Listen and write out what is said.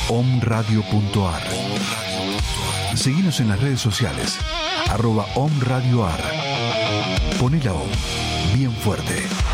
omradio.ar. Seguinos en las redes sociales, @omradioar. Poné la OM bien fuerte.